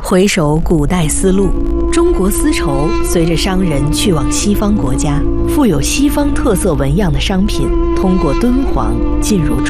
回首古代丝路，中国丝绸随着商人去往西方国家，富有西方特色纹样的商品通过敦煌进入中国。